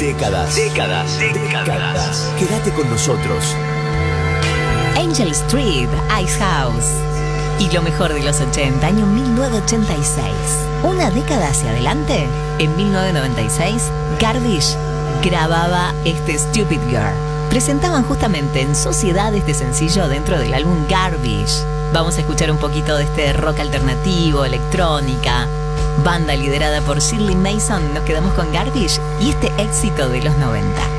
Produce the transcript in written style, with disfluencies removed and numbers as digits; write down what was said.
Décadas. Quédate con nosotros. Angel Street, Ice House. Y lo mejor de los 80, año 1986. Una década hacia adelante, en 1996, Garbage grababa este Stupid Girl. Presentaban justamente en sociedad este sencillo dentro del álbum Garbage. Vamos a escuchar un poquito de este rock alternativo, electrónica. Banda liderada por Shirley Mason, nos quedamos con Garbage y este éxito de los 90.